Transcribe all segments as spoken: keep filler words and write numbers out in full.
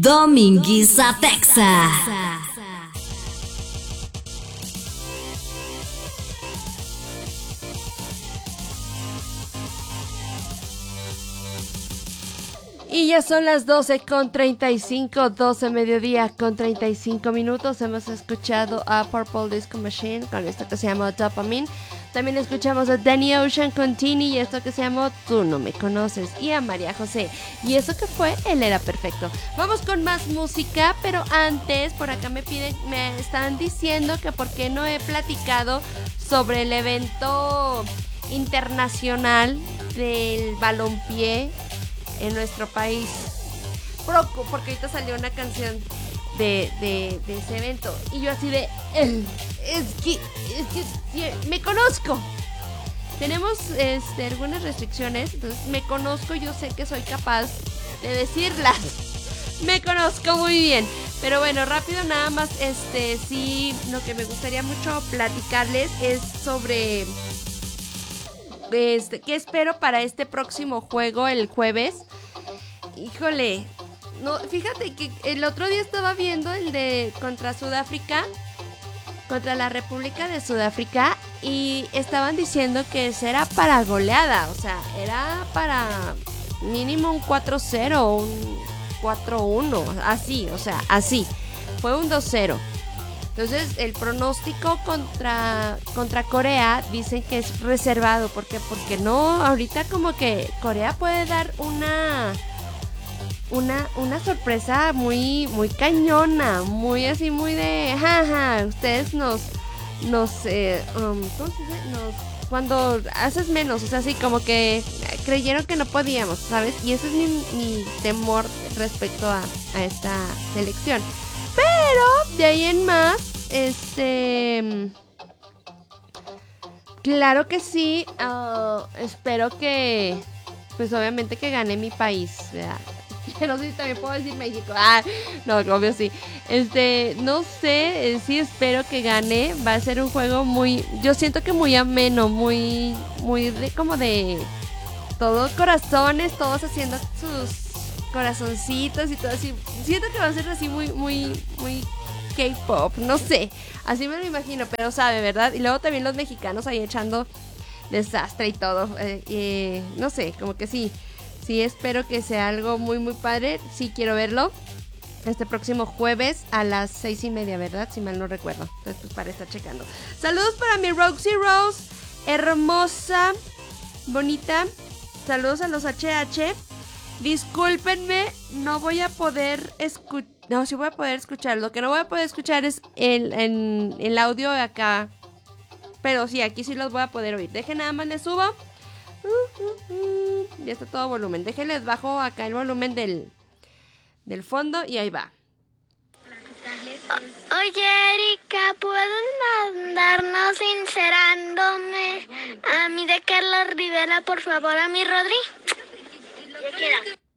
Dominguiza Texas. Y ya son las doce con treinta y cinco, doce mediodía con treinta y cinco minutos. Hemos escuchado a Purple Disco Machine con esto que se llama Dopamine. También escuchamos a Danny Ocean con Tini y esto que se llamó Tú no me conoces. Y a María José. Y eso que fue Él era perfecto. Vamos con más música, pero antes por acá me piden, me están diciendo que por qué no he platicado sobre el evento internacional del balompié en nuestro país. Porque ahorita salió una canción de, de, de ese evento. Y yo así de... Es que, es que me conozco. Tenemos este, algunas restricciones. Entonces me conozco, yo sé que soy capaz de decirlas. Me conozco muy bien. Pero bueno, rápido nada más. Este, sí, lo que me gustaría mucho platicarles es sobre... Este, ¿qué espero para este próximo juego el jueves? Híjole, no, fíjate que el otro día estaba viendo el de contra Sudáfrica, contra la República de Sudáfrica, y estaban diciendo que ese era para goleada, o sea, era para mínimo un cuatro cero, un cuatro uno, así, o sea, así, fue un dos cero. Entonces el pronóstico contra, contra Corea dicen que es reservado. ¿Por qué? Porque no, ahorita como que Corea puede dar una, una, una sorpresa muy, muy cañona, muy así, muy de, jaja, ustedes nos, nos, eh, um, ¿cómo se dice? Nos, cuando haces menos, o sea, así como que creyeron que no podíamos, ¿sabes? Y ese es mi, mi temor respecto a, a esta selección. Pero de ahí en más, este, claro que sí, uh, espero que, pues obviamente que gane mi país, ¿verdad? No sé si también puedo decir México, ah, no, obvio sí, este, no sé, eh, sí espero que gane, va a ser un juego muy, yo siento que muy ameno, muy, muy de, como de, todos corazones, todos haciendo sus corazoncitos y todo así. Siento que va a ser así muy, muy, muy K-pop, no sé, así me lo imagino, pero sabe, ¿verdad? Y luego también los mexicanos ahí echando desastre y todo, eh, eh, no sé, como que sí, sí espero que sea algo muy, muy padre, sí quiero verlo este próximo jueves a las seis y media, ¿verdad? Si mal no recuerdo, entonces pues para estar checando. Saludos para mi Roxy Rose, hermosa, bonita, saludos a los H H. Discúlpenme, no voy a poder escuchar. No, sí voy a poder escuchar. Lo que no voy a poder escuchar es el, el, el audio de acá. Pero sí, aquí sí los voy a poder oír. Dejen nada más, les subo. Uh, uh, uh. Ya está todo volumen. Déjenles bajo acá el volumen del, del fondo y ahí va. Oye, Erika, ¿puedes mandarnos sincerándome a mí de Carlos Rivera, por favor, a mi Rodri? Yo quiero.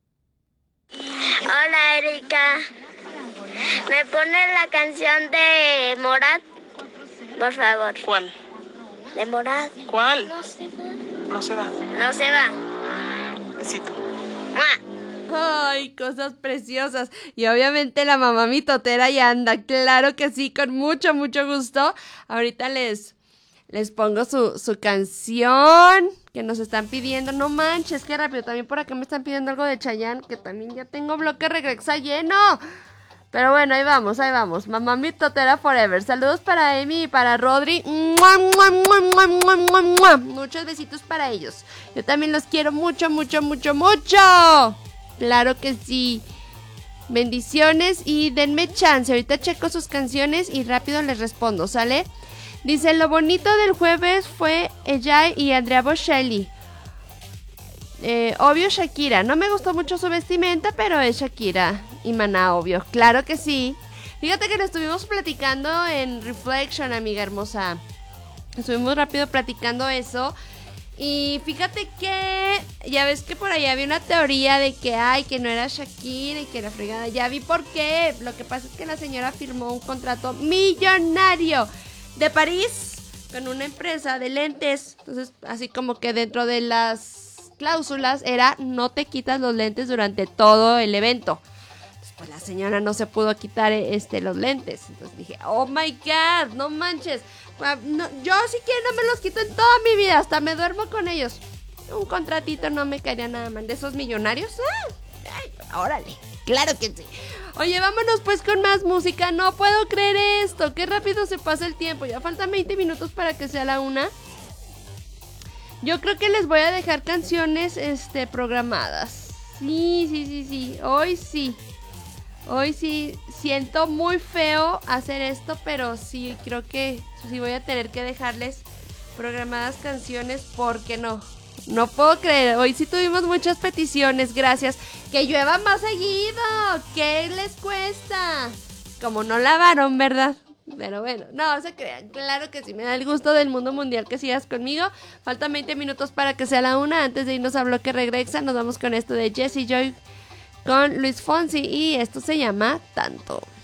Hola, Erika. ¿Me pones la canción de Morat? Por favor. ¿Cuál? De Morat. ¿Cuál? No se va. No se va. No se va. Besito. ¡Mua! Ay, cosas preciosas. Y obviamente la mamá mitotera ya anda. Claro que sí, con mucho, mucho gusto. Ahorita les, les pongo su, su canción que nos están pidiendo. No manches, qué rápido. También por acá me están pidiendo algo de Chayanne, que también ya tengo bloque regresa lleno. Pero bueno, ahí vamos, ahí vamos. Mamá mitotera forever. Saludos para Emi y para Rodri. ¡Mua, mua, mua, mua, mua, mua, mua! Muchos besitos para ellos. Yo también los quiero mucho, mucho, mucho, mucho. Claro que sí. Bendiciones y denme chance. Ahorita checo sus canciones y rápido les respondo, ¿sale? Dice, lo bonito del jueves fue ella y Andrea Bocelli. Eh, obvio Shakira. No me gustó mucho su vestimenta, pero es Shakira y Maná, obvio. Claro que sí. Fíjate que lo estuvimos platicando en Reflection, amiga hermosa. Estuvimos rápido platicando eso. Y fíjate que ya ves que por ahí había una teoría de que ay, que no era Shakira y que la fregada. Ya vi por qué. Lo que pasa es que la señora firmó un contrato millonario de París con una empresa de lentes. Entonces, así como que dentro de las cláusulas era no te quitas los lentes durante todo el evento. pues la señora no se pudo quitar este, los lentes. Entonces dije, oh my God, no manches. No, yo si quiero no me los quito en toda mi vida, hasta me duermo con ellos. Un contratito no me caería nada mal. ¿De esos millonarios? ¡Ah! Ay, órale, claro que sí. Oye, vámonos pues con más música. No puedo creer esto, qué rápido se pasa el tiempo. Ya faltan veinte minutos para que sea la una. Yo creo que les voy a dejar canciones este, programadas. Sí, sí, sí, sí, hoy sí. Hoy sí, siento muy feo hacer esto, pero sí, creo que sí voy a tener que dejarles programadas canciones porque no. No puedo creer, hoy sí tuvimos muchas peticiones, gracias. Que llueva más seguido, ¿qué les cuesta? Como no lavaron, ¿verdad? Pero bueno, no se crean, claro que sí, me da el gusto del mundo mundial que sigas conmigo. Faltan veinte minutos para que sea la una, antes de irnos a Bloque Regresa, nos vamos con esto de Jessie Joy con Luis Fonsi y esto se llama Tanto.